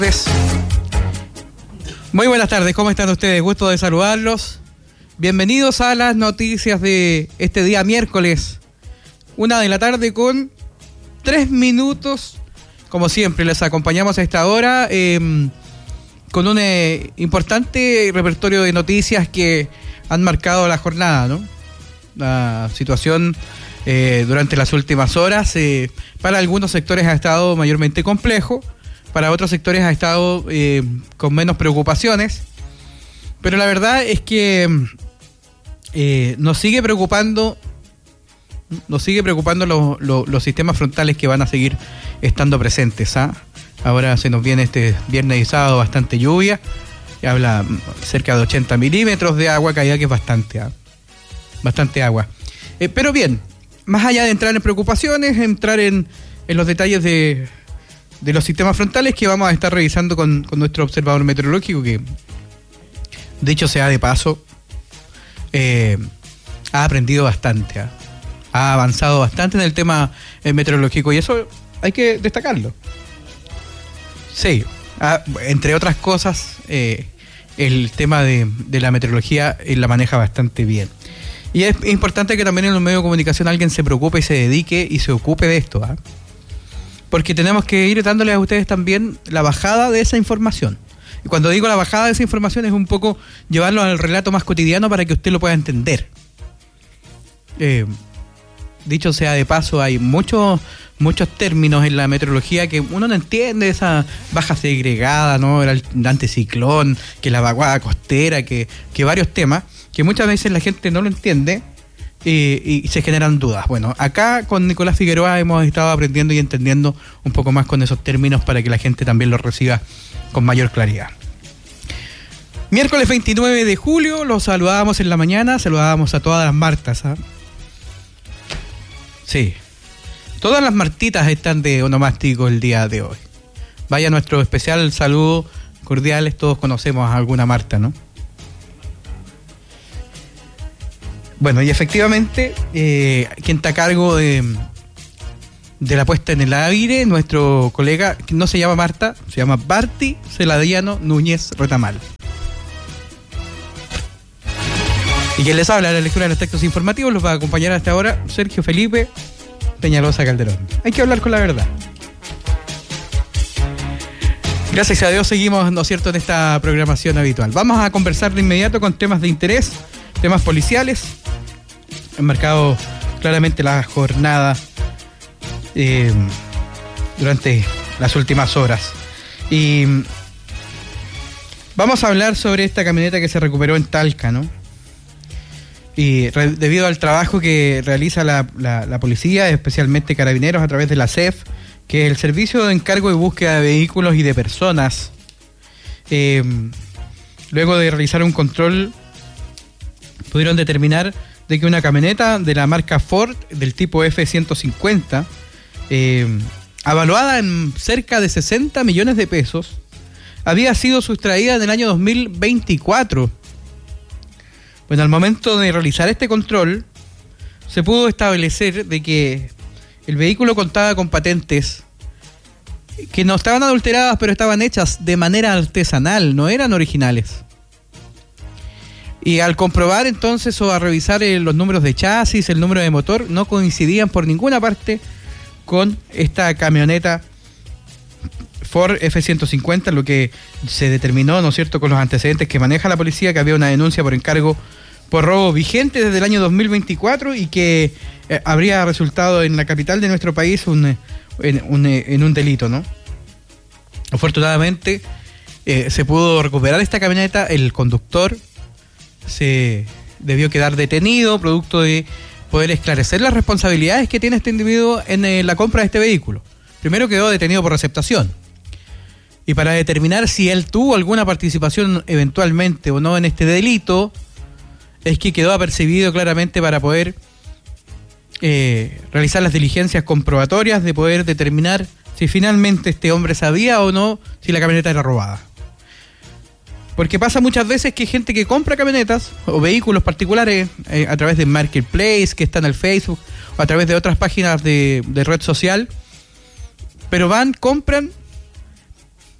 Muy buenas tardes, ¿cómo están ustedes? Gusto de saludarlos. Bienvenidos a las noticias de este día miércoles, 1 de la tarde con 3 minutos. Como siempre, les acompañamos a esta hora con un importante repertorio de noticias que han marcado la jornada, ¿no? La situación durante las últimas horas, para algunos sectores ha estado mayormente complejo. Para otros sectores ha estado con menos preocupaciones, pero la verdad es que nos sigue preocupando los sistemas frontales que van a seguir estando presentes. Ahora se nos viene este viernes y sábado bastante lluvia, habla cerca de 80 milímetros de agua caída, que es bastante agua. Pero bien, más allá de entrar en preocupaciones, entrar en los detalles de los sistemas frontales que vamos a estar revisando con nuestro observador meteorológico, que dicho sea de paso, ha aprendido bastante, ha avanzado bastante en el tema meteorológico, y eso hay que destacarlo. Sí, entre otras cosas, el tema de la meteorología la maneja bastante bien. Y es importante que también en los medios de comunicación alguien se preocupe y se dedique y se ocupe de esto, porque tenemos que ir dándoles a ustedes también la bajada de esa información. Y cuando digo la bajada de esa información es un poco llevarlo al relato más cotidiano para que usted lo pueda entender. Dicho sea de paso, hay muchos términos en la meteorología que uno no entiende, esa baja segregada, ¿no? El anticiclón, que la vaguada costera, que varios temas que muchas veces la gente no lo entiende. Y se generan dudas. Bueno, acá con Nicolás Figueroa hemos estado aprendiendo y entendiendo un poco más con esos términos para que la gente también los reciba con mayor claridad. Miércoles 29 de julio, los saludábamos en la mañana, saludábamos a todas las Martas. Sí, todas las Martitas están de onomástico el día de hoy. Vaya nuestro especial saludo cordiales, todos conocemos a alguna Marta, ¿no? Bueno, y efectivamente, quien está a cargo de la puesta en el aire, nuestro colega, que no se llama Marta, se llama Barty Celadiano Núñez Retamal. Y quien les habla, la lectura de los textos informativos, los va a acompañar hasta ahora Sergio Felipe Peñalosa Calderón. Hay que hablar con la verdad. Gracias a Dios seguimos, ¿no es cierto?, en esta programación habitual. Vamos a conversar de inmediato con temas de interés, temas policiales. Han marcado claramente la jornada durante las últimas horas. Y vamos a hablar sobre esta camioneta que se recuperó en Talca, ¿no? Y debido al trabajo que realiza la policía, especialmente Carabineros, a través de la CEF, que es el Servicio de Encargo y Búsqueda de Vehículos y de Personas, luego de realizar un control, pudieron determinar de que una camioneta de la marca Ford del tipo F-150, avaluada en cerca de 60 millones de pesos, había sido sustraída en el año 2024. Bueno, al momento de realizar este control, se pudo establecer de que el vehículo contaba con patentes que no estaban adulteradas, pero estaban hechas de manera artesanal, no eran originales. Y al comprobar entonces o a revisar los números de chasis, el número de motor, no coincidían por ninguna parte con esta camioneta Ford F-150, lo que se determinó, ¿no es cierto?, con los antecedentes que maneja la policía, que había una denuncia por encargo por robo vigente desde el año 2024 y que habría resultado en la capital de nuestro país en un delito, ¿no? Afortunadamente se pudo recuperar esta camioneta, el conductor se debió quedar detenido producto de poder esclarecer las responsabilidades que tiene este individuo en la compra de este vehículo. Primero quedó detenido por receptación, y para determinar si él tuvo alguna participación eventualmente o no en este delito, es que quedó apercibido claramente para poder realizar las diligencias comprobatorias de poder determinar si finalmente este hombre sabía o no si la camioneta era robada. Porque pasa muchas veces que hay gente que compra camionetas o vehículos particulares a través de Marketplace, que está en el Facebook, o a través de otras páginas de red social, pero van, compran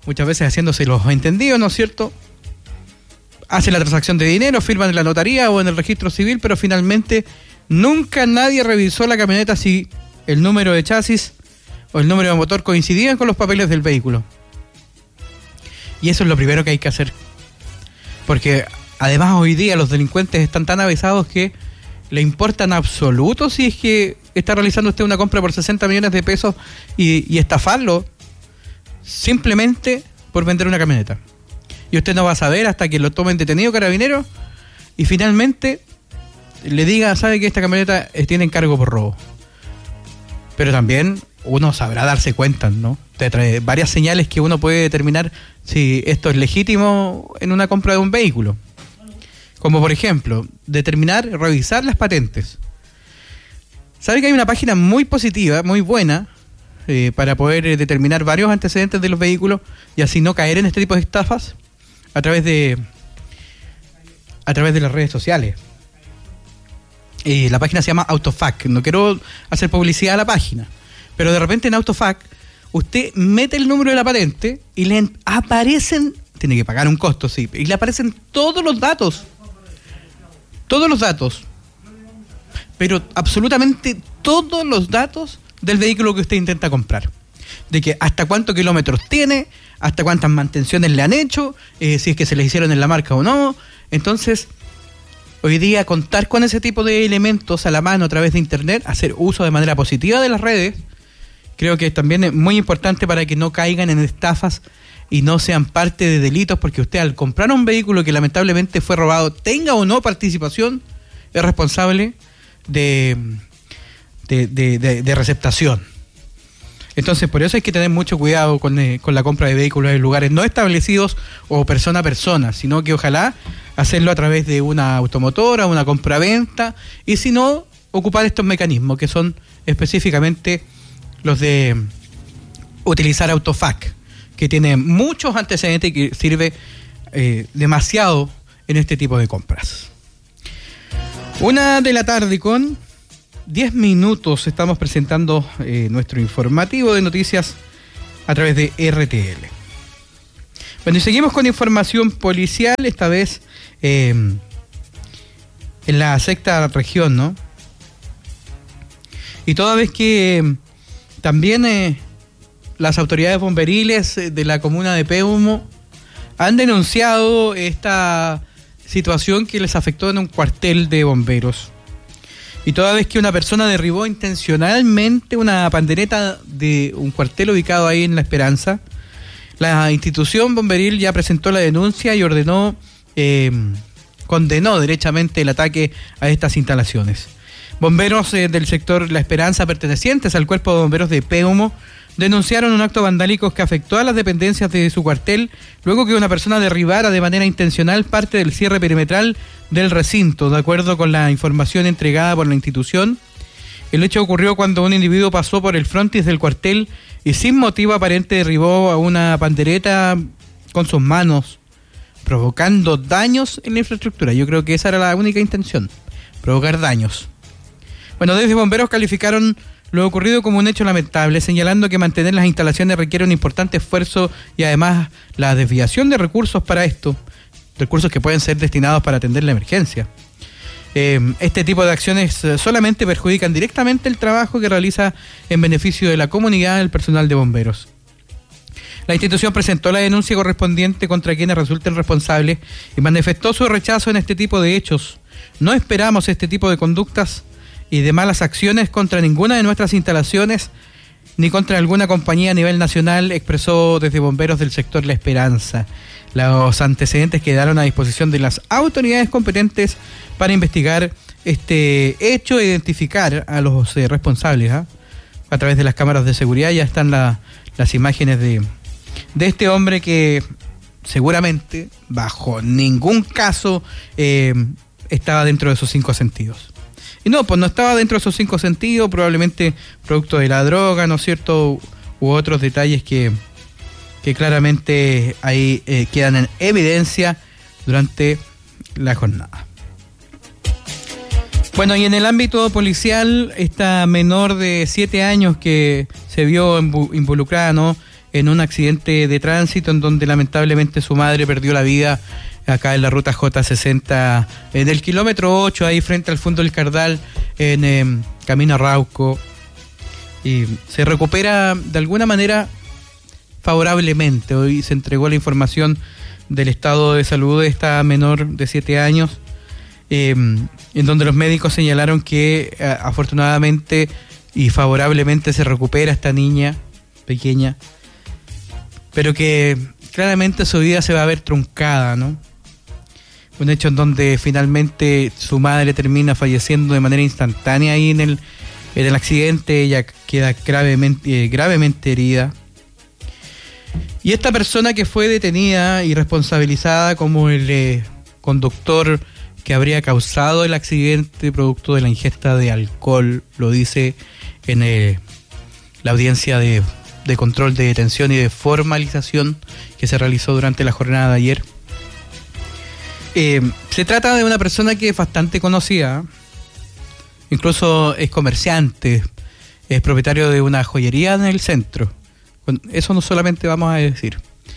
muchas veces haciéndose los entendidos, ¿no es cierto? Hacen la transacción de dinero, firman en la notaría o en el registro civil, pero finalmente nunca nadie revisó la camioneta si el número de chasis o el número de motor coincidían con los papeles del vehículo. Y eso es lo primero que hay que hacer. Porque además hoy día los delincuentes están tan avisados que le importa en absoluto si es que está realizando usted una compra por 60 millones de pesos y estafarlo simplemente por vender una camioneta. Y usted no va a saber hasta que lo tomen detenido Carabineros y finalmente le diga, sabe que esta camioneta tiene encargo por robo. Pero también uno sabrá darse cuenta, ¿no? Te trae varias señales que uno puede determinar si esto es legítimo en una compra de un vehículo. Como por ejemplo, revisar las patentes. ¿Sabe que hay una página muy positiva, muy buena, para poder determinar varios antecedentes de los vehículos y así no caer en este tipo de estafas? A través de las redes sociales. La página se llama Autofac. No quiero hacer publicidad a la página, pero de repente en Autofac usted mete el número de la patente y le aparecen, tiene que pagar un costo, sí, y le aparecen todos los datos, pero absolutamente todos los datos del vehículo que usted intenta comprar. De que hasta cuántos kilómetros tiene, hasta cuántas mantenciones le han hecho, si es que se le hicieron en la marca o no. Entonces, hoy día contar con ese tipo de elementos a la mano a través de internet, hacer uso de manera positiva de las redes, creo que también es muy importante para que no caigan en estafas y no sean parte de delitos, porque usted al comprar un vehículo que lamentablemente fue robado, tenga o no participación, es responsable de receptación. Entonces, por eso hay que tener mucho cuidado con la compra de vehículos en lugares no establecidos o persona a persona, sino que ojalá hacerlo a través de una automotora, una compraventa, y si no, ocupar estos mecanismos que son específicamente los de utilizar Autofac, que tiene muchos antecedentes y que sirve demasiado en este tipo de compras. 1 de la tarde con 10 minutos estamos presentando nuestro informativo de noticias a través de RTL. Bueno, y seguimos con información policial, esta vez en la sexta región, ¿no? Y toda vez que también las autoridades bomberiles de la comuna de Peumo han denunciado esta situación que les afectó en un cuartel de bomberos. Y toda vez que una persona derribó intencionalmente una pandereta de un cuartel ubicado ahí en La Esperanza, la institución bomberil ya presentó la denuncia y condenó derechamente el ataque a estas instalaciones. Bomberos del sector La Esperanza, pertenecientes al Cuerpo de Bomberos de Peumo, denunciaron un acto vandálico que afectó a las dependencias de su cuartel luego que una persona derribara de manera intencional parte del cierre perimetral del recinto. De acuerdo con la información entregada por la institución, el hecho ocurrió cuando un individuo pasó por el frontis del cuartel y sin motivo aparente derribó a una pandereta con sus manos, provocando daños en la infraestructura. Yo creo que esa era la única intención, provocar daños. Bueno, desde bomberos calificaron lo ocurrido como un hecho lamentable, señalando que mantener las instalaciones requiere un importante esfuerzo y además la desviación de recursos para esto, recursos que pueden ser destinados para atender la emergencia. Este tipo de acciones solamente perjudican directamente el trabajo que realiza en beneficio de la comunidad el personal de bomberos. La institución presentó la denuncia correspondiente contra quienes resulten responsables y manifestó su rechazo en este tipo de hechos. No esperamos este tipo de conductas y de malas acciones contra ninguna de nuestras instalaciones ni contra alguna compañía a nivel nacional, expresó desde bomberos del sector La Esperanza. Los antecedentes quedaron a disposición de las autoridades competentes para investigar este hecho e identificar a los responsables. A través de las cámaras de seguridad ya están las imágenes de este hombre que seguramente bajo ningún caso estaba dentro de sus 5 sentidos. Y no, pues no estaba dentro de esos 5 sentidos, probablemente producto de la droga, ¿no es cierto? U otros detalles que claramente ahí quedan en evidencia durante la jornada. Bueno, y en el ámbito policial, esta menor de 7 años que se vio involucrada, ¿no?, en un accidente de tránsito en donde lamentablemente su madre perdió la vida acá en la ruta J60, en el kilómetro 8, ahí frente al fondo del Cardal, en camino a Rauco. Y se recupera de alguna manera favorablemente. Hoy se entregó la información del estado de salud de esta menor de 7 años, en donde los médicos señalaron que afortunadamente y favorablemente se recupera esta niña pequeña, pero que claramente su vida se va a ver truncada, ¿no? Un hecho en donde finalmente su madre termina falleciendo de manera instantánea ahí en el accidente. Ella queda gravemente herida. Y esta persona que fue detenida y responsabilizada como el conductor que habría causado el accidente producto de la ingesta de alcohol, lo dice en la audiencia de control de detención y de formalización que se realizó durante la jornada de ayer. Se trata de una persona que es bastante conocida, incluso es comerciante, es propietario de una joyería en el centro. Eso no solamente vamos a decir.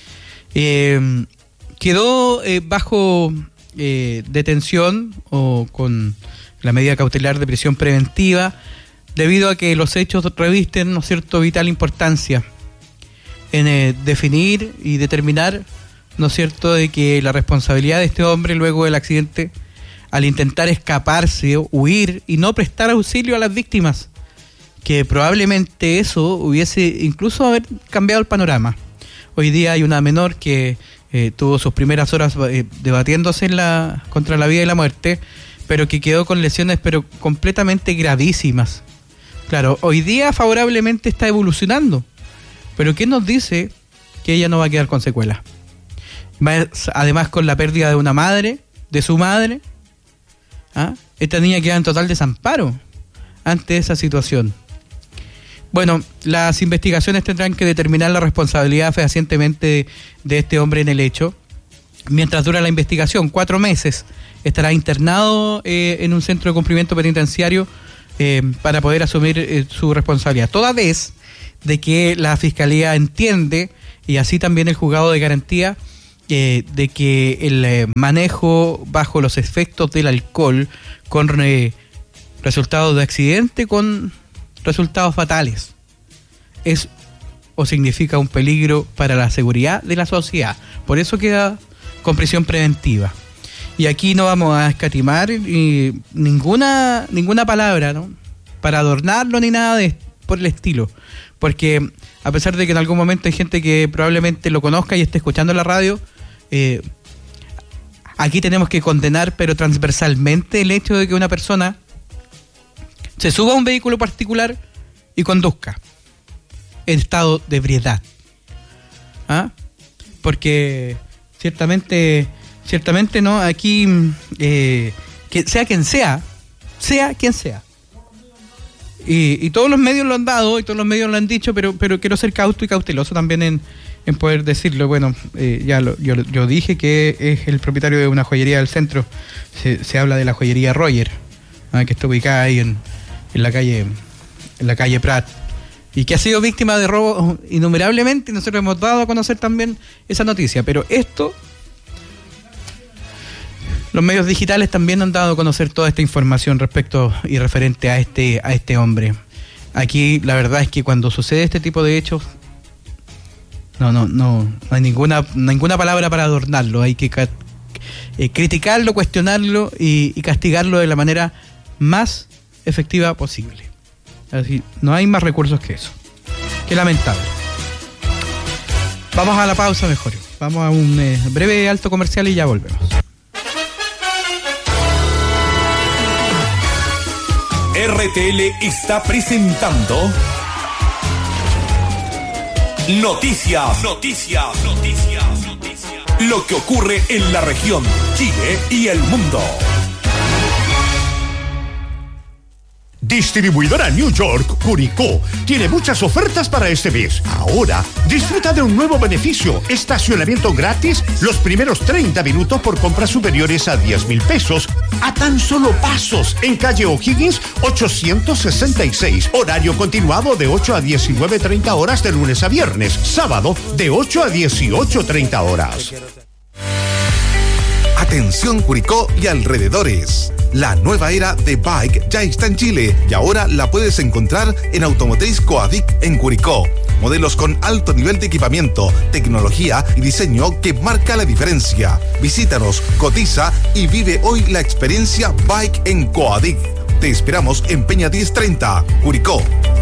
Quedó bajo detención o con la medida cautelar de prisión preventiva debido a que los hechos revisten, ¿no es cierto?, vital importancia en definir y determinar, ¿no es cierto?, de que la responsabilidad de este hombre luego del accidente, al intentar escaparse, huir y no prestar auxilio a las víctimas, que probablemente eso hubiese incluso haber cambiado el panorama. Hoy día hay una menor que tuvo sus primeras horas debatiéndose contra la vida y la muerte, pero que quedó con lesiones pero completamente gravísimas. Claro, hoy día favorablemente está evolucionando, pero ¿qué nos dice que ella no va a quedar con secuelas? Además, con la pérdida de una madre, de su madre, esta niña queda en total desamparo ante esa situación. Bueno, las investigaciones tendrán que determinar la responsabilidad fehacientemente de este hombre en el hecho. Mientras dura la investigación, 4 meses, estará internado en un centro de cumplimiento penitenciario para poder asumir su responsabilidad. Toda vez de que la Fiscalía entiende, y así también el juzgado de garantía, de que el manejo bajo los efectos del alcohol con resultados de accidente, con resultados fatales, es o significa un peligro para la seguridad de la sociedad. Por eso queda con prisión preventiva. Y aquí no vamos a escatimar ninguna palabra, ¿no?, para adornarlo ni nada por el estilo. Porque a pesar de que en algún momento hay gente que probablemente lo conozca y esté escuchando la radio, aquí tenemos que condenar, pero transversalmente, el hecho de que una persona se suba a un vehículo particular y conduzca en estado de ebriedad. Porque ciertamente no, aquí que sea quien sea quien sea. Y todos los medios lo han dado y todos los medios lo han dicho, pero quiero ser cauto y cauteloso también en poder decirlo. Bueno, yo dije que es el propietario de una joyería del centro. Se habla de la joyería Roger, que está ubicada ahí en la calle Prat, y que ha sido víctima de robos innumerablemente, y nosotros hemos dado a conocer también esa noticia. Pero esto, los medios digitales también han dado a conocer toda esta información respecto y referente a este hombre. Aquí la verdad es que cuando sucede este tipo de hechos, no hay ninguna palabra para adornarlo. Hay que criticarlo, cuestionarlo y castigarlo de la manera más efectiva posible. Así, no hay más recursos que eso. Qué lamentable. Vamos a la pausa mejor. Vamos a un breve alto comercial y ya volvemos. RTL está presentando Noticias. Lo que ocurre en la región, Chile y el mundo. Distribuidora New York, Curicó, tiene muchas ofertas para este mes. Ahora, disfruta de un nuevo beneficio: estacionamiento gratis los primeros 30 minutos por compras superiores a 10,000 pesos, a tan solo pasos, en calle O'Higgins 866. Horario continuado de 8 a 19:30 horas de lunes a viernes. Sábado de 8 a 18:30 horas. Atención Curicó y alrededores. La nueva era de Bike ya está en Chile y ahora la puedes encontrar en Automotriz Coadic en Curicó. Modelos con alto nivel de equipamiento, tecnología y diseño que marca la diferencia. Visítanos, cotiza y vive hoy la experiencia Bike en Coadic. Te esperamos en Peña 1030, Curicó.